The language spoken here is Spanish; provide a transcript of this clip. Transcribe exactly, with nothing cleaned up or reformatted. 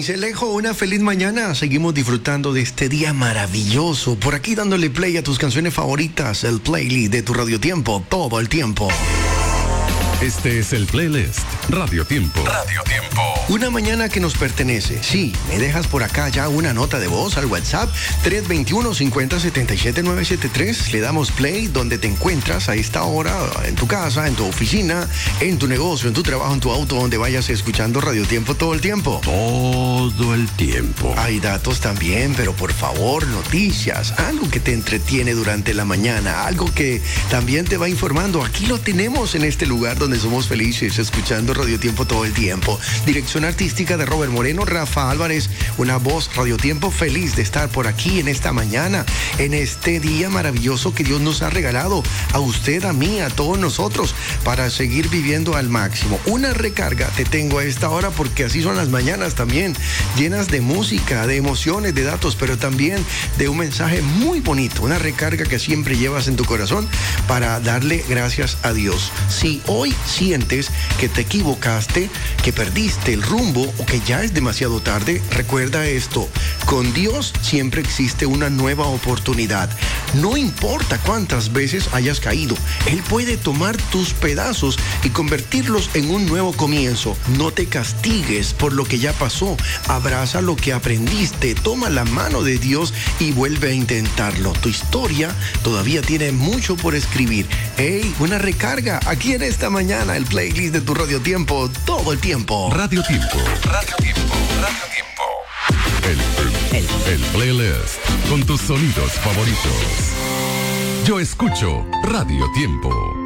Celejo, una feliz mañana. Seguimos disfrutando de este día maravilloso. Por aquí dándole play a tus canciones favoritas, el playlist de tu Radio Tiempo, todo el tiempo. Este es el playlist Radio Tiempo. Radio Tiempo. Una mañana que nos pertenece. Sí, me dejas por acá ya una nota de voz al WhatsApp tres dos uno, cinco cero, siete siete nueve siete tres. Le damos play donde te encuentras a esta hora, en tu casa, en tu oficina, en tu negocio, en tu trabajo, en tu auto, donde vayas escuchando Radio Tiempo todo el tiempo. Todo el tiempo. Hay datos también, pero por favor, noticias, algo que te entretiene durante la mañana, algo que también te va informando. Aquí lo tenemos en este lugar donde somos felices, escuchando Radio Tiempo todo el tiempo. Dirección artística de Robert Moreno, Rafa Álvarez, una voz Radio Tiempo, feliz de estar por aquí en esta mañana, en este día maravilloso que Dios nos ha regalado a usted, a mí, a todos nosotros, para seguir viviendo al máximo. Una recarga te tengo a esta hora, porque así son las mañanas también, llenas de música, de emociones, de datos, pero también de un mensaje muy bonito, una recarga que siempre llevas en tu corazón para darle gracias a Dios. Si hoy sientes que te equivocaste, que perdiste el rumbo o que ya es demasiado tarde, recuerda esto: con Dios siempre existe una nueva oportunidad. No importa cuántas veces hayas caído, Él puede tomar tus pedazos y convertirlos en un nuevo comienzo. No te castigues por lo que ya pasó, abraza lo que aprendiste, toma la mano de Dios y vuelve a intentarlo. Tu historia todavía tiene mucho por escribir. Hey, una recarga aquí en esta mañana, el playlist de tu Radio Tiempo, todo el tiempo. Radio Tiempo. Radio Tiempo. Radio Tiempo. El, el, el playlist con tus sonidos favoritos. Yo escucho Radio Tiempo.